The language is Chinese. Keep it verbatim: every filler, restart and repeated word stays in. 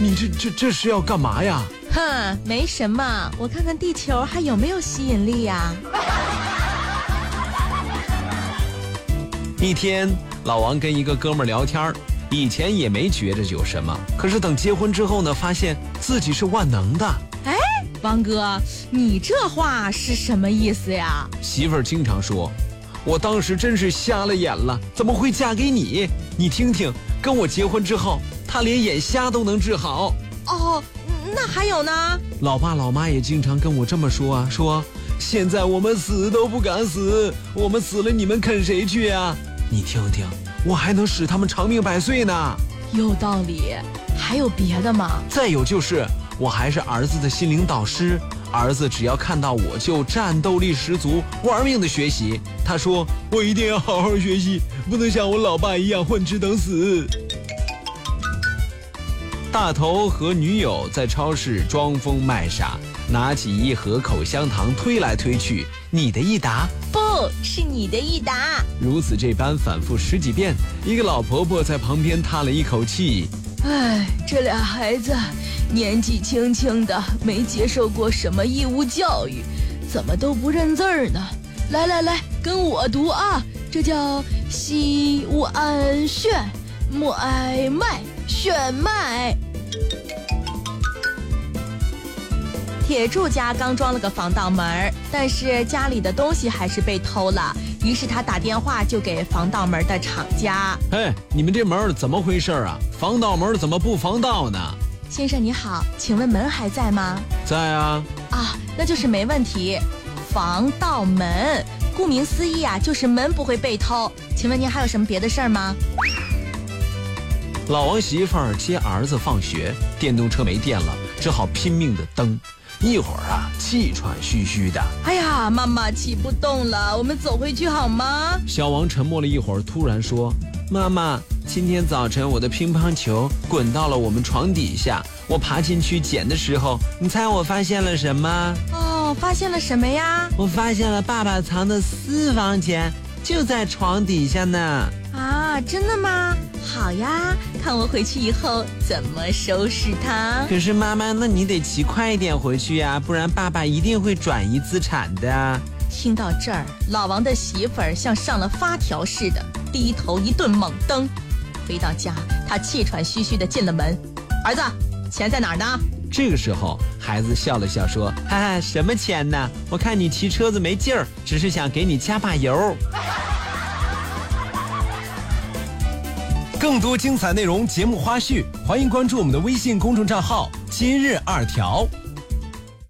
你这这这是要干嘛呀？ 哼，没什么，我看看地球还有没有吸引力呀。 一天，老王跟一个哥们儿聊天，以前也没觉着有什么，可是等结婚之后呢，发现自己是万能的。 哎，王哥，你这话是什么意思呀？ 媳妇儿经常说，我当时真是瞎了眼了，怎么会嫁给你？你听听，跟我结婚之后，她连眼瞎都能治好。 哦，那还有呢？ 老爸老妈也经常跟我这么说啊，说现在我们死都不敢死，我们死了你们啃谁去啊？你听听，我还能使他们长命百岁呢。 有道理，还有别的吗？ 再有就是，我还是儿子的心灵导师，儿子只要看到我就战斗力十足，玩命的学习。他说我一定要好好学习，不能像我老爸一样混吃等死。大头和女友在超市装疯卖傻，拿起一盒口香糖推来推去，你的一打， 不是你的一打。 如此这般反复十几遍，一个老婆婆在旁边叹了一口气， 哎，这俩孩子年纪轻轻的，没接受过什么义务教育，怎么都不认字儿呢？来来来，跟我读啊，这叫西乌安炫莫哀麦炫麦。铁柱家刚装了个防盗门，但是家里的东西还是被偷了，于是他打电话就给防盗门的厂家。 哎，你们这门怎么回事啊？防盗门怎么不防盗呢？ 先生你好，请问门还在吗？ 在啊。 啊，那就是没问题。防盗门，顾名思义啊，就是门不会被偷。请问您还有什么别的事儿吗？ 老王媳妇儿接儿子放学，电动车没电了，只好拼命的蹬。一会儿啊，气喘吁吁的。 哎呀，妈妈骑不动了，我们走回去好吗？ 小王沉默了一会儿，突然说：“妈妈，今天早晨我的乒乓球滚到了我们床底下，我爬进去捡的时候，你猜我发现了什么？” 哦，发现了什么呀？ 我发现了爸爸藏的私房钱，就在床底下呢。 啊，真的吗？好呀，看我回去以后怎么收拾它。 可是妈妈，那你得骑快一点回去呀，不然爸爸一定会转移资产的。 听到这儿，老王的媳妇儿像上了发条似的，低头一顿猛蹬。回到家，他气喘吁吁地进了门。儿子，钱在哪儿呢？ 这个时候，孩子笑了笑说：“哈哈，什么钱呢？我看你骑车子没劲儿，只是想给你加把油。”更多精彩内容、节目花絮，欢迎关注我们的微信公众账号“今日二条”。